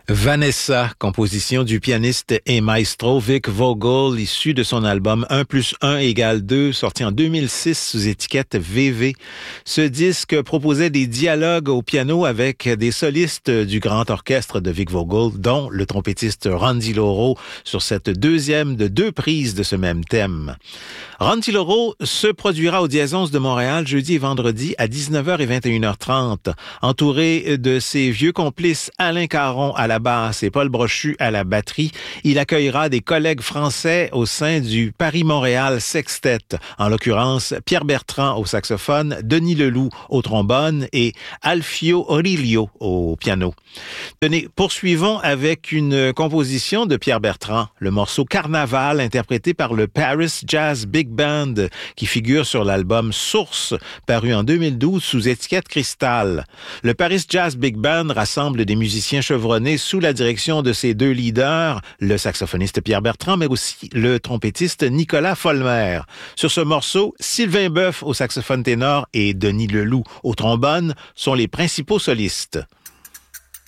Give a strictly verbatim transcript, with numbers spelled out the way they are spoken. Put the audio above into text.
Vanessa, composition du pianiste et maestro Vic Vogel, issue de son album un plus un égale deux, sorti en deux mille six sous étiquette V V. Ce disque proposait des dialogues au piano avec des solistes du grand orchestre de Vic Vogel, dont le trompettiste Randy Loro, sur cette deuxième de deux prises de ce même thème. Randy Loro se produira au Diazonce de Montréal jeudi et vendredi à dix-neuf heures et vingt et une heures trente, entouré de ses vieux complices Alain Caron à la basse et Paul Brochu à la batterie. Il accueillera des collègues français au sein du Paris-Montréal Sextet, en l'occurrence Pierre Bertrand au saxophone, Denis Leloup au trombone et Alfio Orilio au piano. Tenez, poursuivons avec une composition de Pierre Bertrand, le morceau Carnaval, interprété par le Paris Jazz Big Band, qui figure sur l'album Source, paru en deux mille douze sous étiquette Cristal. Le Paris Jazz Big Band rassemble des musiciens chevronnés sous la direction de ses deux leaders, le saxophoniste Pierre Bertrand, mais aussi le trompettiste Nicolas Folmer. Sur ce morceau, Sylvain Boeuf au saxophone ténor et Denis Leloup au trombone sont les principaux solistes.